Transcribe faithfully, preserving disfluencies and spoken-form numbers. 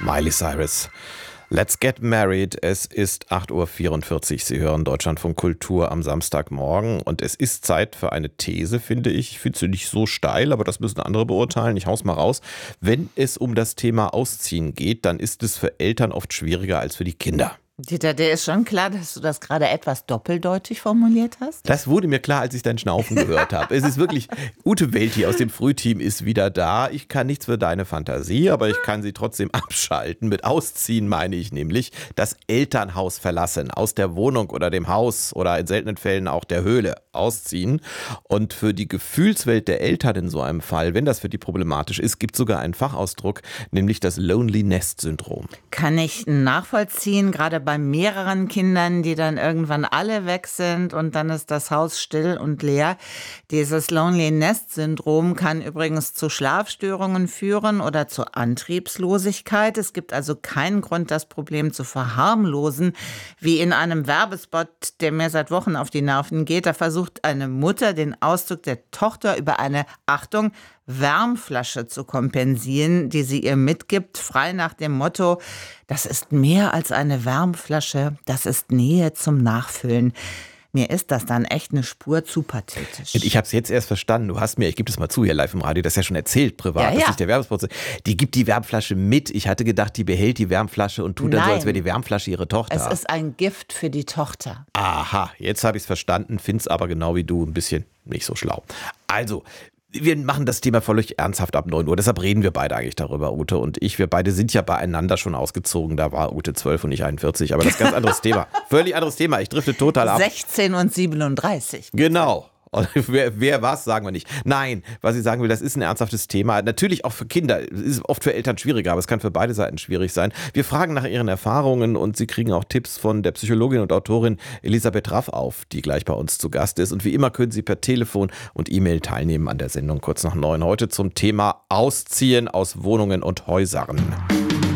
Miley Cyrus. Let's get married. Es ist acht Uhr vierundvierzig. Sie hören Deutschlandfunk Kultur am Samstagmorgen. Und es ist Zeit für eine These, finde ich. Ich finde sie nicht so steil, aber das müssen andere beurteilen. Ich hau's mal raus. Wenn es um das Thema Ausziehen geht, dann ist es für Eltern oft schwieriger als für die Kinder. Dieter, dir ist schon klar, dass du das gerade etwas doppeldeutig formuliert hast? Das wurde mir klar, als ich dein Schnaufen gehört habe. Es ist wirklich, Ute Welti aus dem Frühteam ist wieder da. Ich kann nichts für deine Fantasie, aber ich kann sie trotzdem abschalten. Mit Ausziehen meine ich nämlich das Elternhaus verlassen, aus der Wohnung oder dem Haus oder in seltenen Fällen auch der Höhle ausziehen. Und für die Gefühlswelt der Eltern in so einem Fall, wenn das für die problematisch ist, gibt es sogar einen Fachausdruck, nämlich das Lonely Nest Syndrom. Kann ich nachvollziehen, gerade bei mehreren Kindern, die dann irgendwann alle weg sind und dann ist das Haus still und leer. Dieses Lonely Nest Syndrom kann übrigens zu Schlafstörungen führen oder zur Antriebslosigkeit. Es gibt also keinen Grund, das Problem zu verharmlosen, wie in einem Werbespot, der mir seit Wochen auf die Nerven geht. Da versucht eine Mutter, den Auszug der Tochter über eine, Achtung, Wärmflasche zu kompensieren, die sie ihr mitgibt, frei nach dem Motto: Das ist mehr als eine Wärmflasche, das ist Nähe zum Nachfüllen. Mir ist das dann echt eine Spur zu pathetisch. Ich habe es jetzt erst verstanden. Du hast mir, ich gebe das mal zu hier live im Radio, das ja schon erzählt privat, ja, ja. dass ich der Werbespot, die gibt die Wärmflasche mit. Ich hatte gedacht, die behält die Wärmflasche und tut dann Nein. so, als wäre die Wärmflasche ihre Tochter. Es ist ein Gift für die Tochter. Aha, jetzt habe ich es verstanden, find's aber genau wie du ein bisschen nicht so schlau. Also, wir machen das Thema völlig ernsthaft ab neun Uhr, deshalb reden wir beide eigentlich darüber, Ute und ich. Wir beide sind ja beieinander schon ausgezogen, da war Ute zwölf und ich einundvierzig, aber das ist ein ganz anderes Thema. Völlig anderes Thema, ich drifte total ab. sechzehn und siebenunddreißig. Genau. Und wer, wer was, sagen wir nicht. Nein, was ich sagen will, das ist ein ernsthaftes Thema. Natürlich auch für Kinder. Es ist oft für Eltern schwieriger, aber es kann für beide Seiten schwierig sein. Wir fragen nach ihren Erfahrungen und sie kriegen auch Tipps von der Psychologin und Autorin Elisabeth Raff auf, die gleich bei uns zu Gast ist. Und wie immer können Sie per Telefon und E-Mail teilnehmen an der Sendung kurz nach neun. Heute zum Thema Ausziehen aus Wohnungen und Häusern.